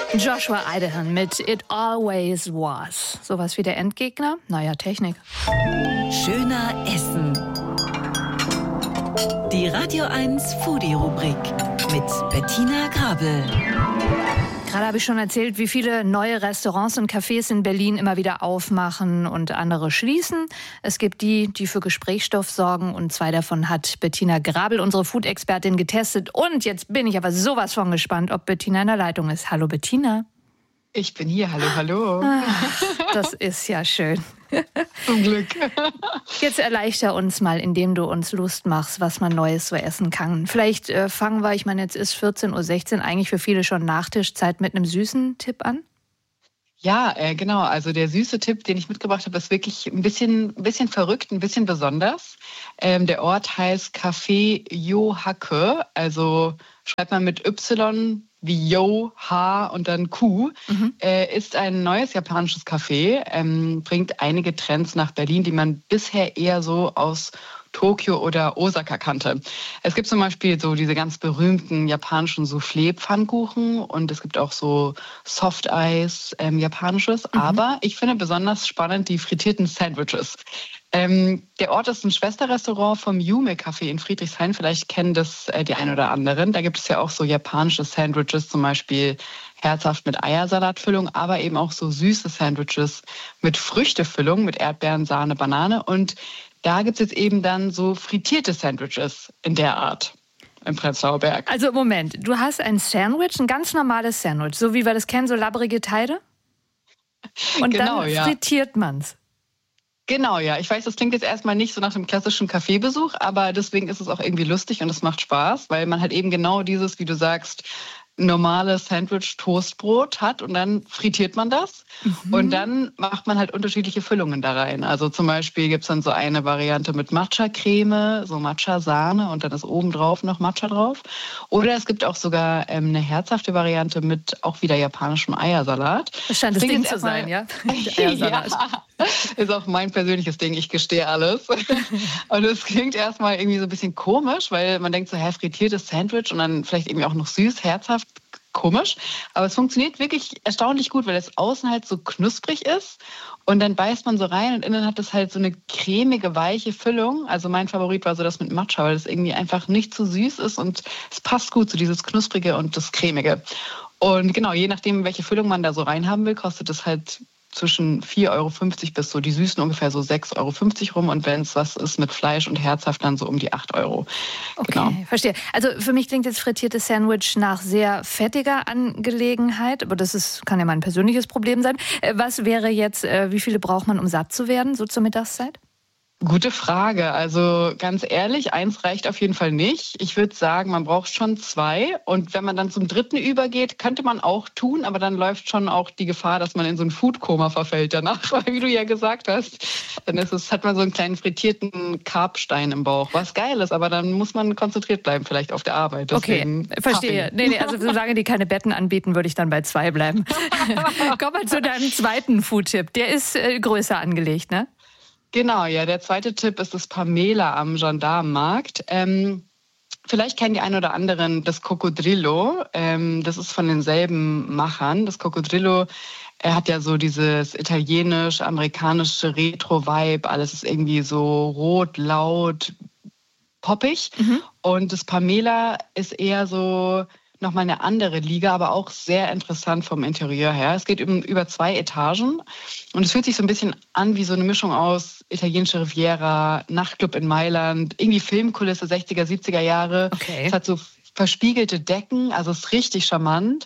Joshua Idahan mit It Always Was. Sowas wie der Endgegner? Naja, Technik. Schöner Essen. Die Radio 1 Foodie-Rubrik mit Bettina Grabel. Gerade habe ich schon erzählt, wie viele neue Restaurants und Cafés in Berlin immer wieder aufmachen und andere schließen. Es gibt die für Gesprächsstoff sorgen, und 2 davon hat Bettina Grabel, unsere Food-Expertin, getestet. Und jetzt bin ich aber sowas von gespannt, ob Bettina in der Leitung ist. Hallo Bettina. Ich bin hier, hallo. Das ist ja schön. Zum Glück. Jetzt erleichter uns mal, indem du uns Lust machst, was man Neues so essen kann. Vielleicht fangen wir, ich meine, jetzt ist 14:16 Uhr, eigentlich für viele schon Nachtischzeit, mit einem süßen Tipp an? Ja, genau. Also der süße Tipp, den ich mitgebracht habe, ist wirklich ein bisschen verrückt, ein bisschen besonders. Der Ort heißt Café Yohake, also schreibt man mit Y wie Yo, H und dann Q, ist ein neues japanisches Café, bringt einige Trends nach Berlin, die man bisher eher so aus Tokio oder Osaka kannte. Es gibt zum Beispiel so diese ganz berühmten japanischen Soufflé-Pfannkuchen und es gibt auch so Softeis, japanisches. Aber ich finde besonders spannend die frittierten Sandwiches. Der Ort ist ein Schwesterrestaurant vom Yume Café in Friedrichshain. Vielleicht kennen das die ein oder anderen. Da gibt es ja auch so japanische Sandwiches, zum Beispiel herzhaft mit Eiersalatfüllung, aber eben auch so süße Sandwiches mit Früchtefüllung, mit Erdbeeren, Sahne, Banane. Und da gibt es jetzt eben dann so frittierte Sandwiches in der Art im Prenzlauer Berg. Also Moment, du hast ein Sandwich, ein ganz normales Sandwich, so wie wir das kennen, so labbrige Teile? Und genau, dann ja. frittiert man's. Genau, ja. Ich weiß, das klingt jetzt erstmal nicht so nach dem klassischen Kaffeebesuch, aber deswegen ist es auch irgendwie lustig und es macht Spaß, weil man halt eben genau dieses, wie du sagst, normales Sandwich-Toastbrot hat und dann frittiert man das und dann macht man halt unterschiedliche Füllungen da rein. Also zum Beispiel gibt es dann so eine Variante mit Matcha-Creme, so Matcha-Sahne und dann ist obendrauf noch Matcha drauf. Oder es gibt auch sogar eine herzhafte Variante mit auch wieder japanischem Eiersalat. Das scheint das Ding zu sein, ja? Eiersalat. Ja, ist auch mein persönliches Ding, ich gestehe alles. Und es klingt erstmal irgendwie so ein bisschen komisch, weil man denkt so, frittiertes Sandwich und dann vielleicht irgendwie auch noch süß, herzhaft, komisch. Aber es funktioniert wirklich erstaunlich gut, weil es außen halt so knusprig ist und dann beißt man so rein und innen hat es halt so eine cremige, weiche Füllung. Also mein Favorit war so das mit Matcha, weil es irgendwie einfach nicht zu süß ist und es passt gut zu dieses Knusprige und das Cremige. Und genau, je nachdem, welche Füllung man da so reinhaben will, kostet es halt zwischen 4,50 € bis so die Süßen ungefähr so 6,50 € rum. Und wenn es was ist mit Fleisch und herzhaft, dann so um die 8 €. Okay, genau. Verstehe. Also für mich klingt jetzt frittiertes Sandwich nach sehr fettiger Angelegenheit. Aber kann ja mein persönliches Problem sein. Was wäre jetzt, wie viele braucht man, um satt zu werden, so zur Mittagszeit? Gute Frage. Also ganz ehrlich, 1 reicht auf jeden Fall nicht. Ich würde sagen, man braucht schon 2. Und wenn man dann zum 3. übergeht, könnte man auch tun, aber dann läuft schon auch die Gefahr, dass man in so ein Foodkoma verfällt danach. Weil wie du ja gesagt hast, dann hat man so einen kleinen frittierten Karbstein im Bauch. Was geil ist, aber dann muss man konzentriert bleiben, vielleicht auf der Arbeit. Deswegen okay, verstehe. Nee, also solange die keine Betten anbieten, würde ich dann bei 2 bleiben. Komm mal zu deinem zweiten Food-Tipp. Der ist größer angelegt, ne? Genau, ja. Der zweite Tipp ist das Pamela am Gendarmenmarkt. Vielleicht kennen die einen oder anderen das Coccodrillo. Das ist von denselben Machern. Das Coccodrillo hat ja so dieses italienisch-amerikanische Retro-Vibe. Alles ist irgendwie so rot, laut, poppig. Und das Pamela ist eher so nochmal eine andere Liga, aber auch sehr interessant vom Interieur her. Es geht über 2 Etagen und es fühlt sich so ein bisschen an wie so eine Mischung aus italienischer Riviera, Nachtclub in Mailand, irgendwie Filmkulisse 60er, 70er Jahre. Okay. Es hat so verspiegelte Decken, also es ist richtig charmant.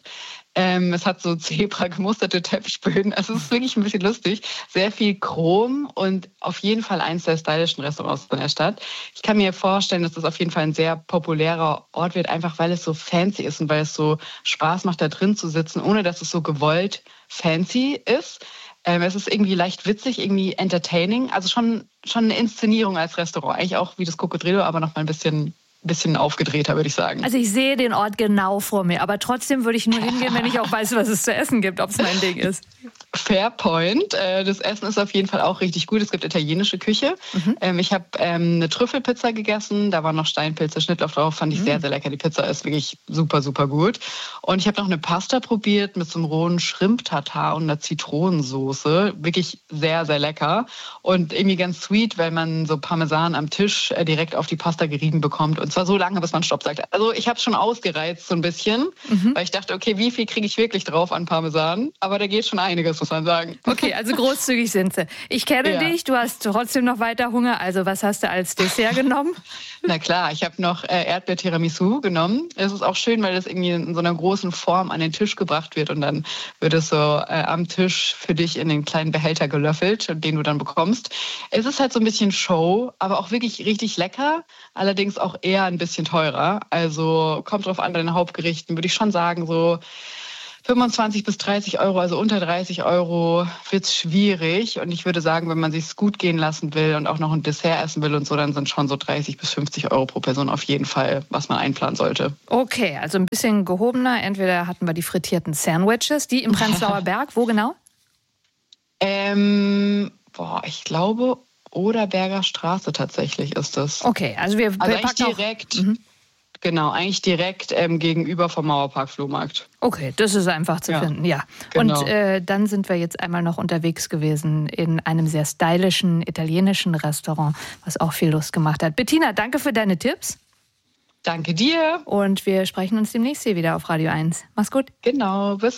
Es hat so Zebra-gemusterte Teppichböden. Also es ist wirklich ein bisschen lustig. Sehr viel Chrom und auf jeden Fall eins der stylischen Restaurants in der Stadt. Ich kann mir vorstellen, dass das auf jeden Fall ein sehr populärer Ort wird, einfach weil es so fancy ist und weil es so Spaß macht, da drin zu sitzen, ohne dass es so gewollt fancy ist. Es ist irgendwie leicht witzig, irgendwie entertaining. Also schon eine Inszenierung als Restaurant. Eigentlich auch wie das Coccodrillo, aber noch mal ein bisschen bisschen aufgedrehter, würde ich sagen. Also ich sehe den Ort genau vor mir, aber trotzdem würde ich nur hingehen, wenn ich auch weiß, was es zu essen gibt, ob es mein Ding ist. Fair point. Das Essen ist auf jeden Fall auch richtig gut. Es gibt italienische Küche. Ich habe eine Trüffelpizza gegessen. Da waren noch Steinpilze, Schnittlauch drauf. Fand ich sehr, sehr lecker. Die Pizza ist wirklich super, super gut. Und ich habe noch eine Pasta probiert mit so einem rohen Shrimp-Tartar und einer Zitronensoße. Wirklich sehr, sehr lecker. Und irgendwie ganz sweet, weil man so Parmesan am Tisch direkt auf die Pasta gerieben bekommt. Und zwar so lange, bis man Stopp sagt. Also ich habe es schon ausgereizt so ein bisschen, weil ich dachte, okay, wie viel kriege ich wirklich drauf an Parmesan? Aber da geht schon einiges, muss man sagen. Okay, also großzügig sind sie. Ich kenne dich, du hast trotzdem noch weiter Hunger. Also was hast du als Dessert genommen? Na klar, ich habe noch Erdbeer-Tiramisu genommen. Es ist auch schön, weil das irgendwie in so einer großen Form an den Tisch gebracht wird und dann wird es so am Tisch für dich in den kleinen Behälter gelöffelt, den du dann bekommst. Es ist halt so ein bisschen Show, aber auch wirklich richtig lecker, allerdings auch eher ein bisschen teurer. Also kommt drauf an, bei den Hauptgerichten würde ich schon sagen, so 25 bis 30 Euro, also unter 30 Euro wird es schwierig. Und ich würde sagen, wenn man sich gut gehen lassen will und auch noch ein Dessert essen will und so, dann sind schon so 30 bis 50 Euro pro Person auf jeden Fall, was man einplanen sollte. Okay, also ein bisschen gehobener. Entweder hatten wir die frittierten Sandwiches, die im Prenzlauer Berg. Wo genau? Ich glaube, Oderberger Straße tatsächlich ist das. Okay, also wir eigentlich direkt. Genau, eigentlich direkt gegenüber vom Mauerpark Flohmarkt. Okay, das ist einfach zu finden, ja. Genau. Und dann sind wir jetzt einmal noch unterwegs gewesen in einem sehr stylischen italienischen Restaurant, was auch viel Lust gemacht hat. Bettina, danke für deine Tipps. Danke dir. Und wir sprechen uns demnächst hier wieder auf Radio 1. Mach's gut. Genau, bis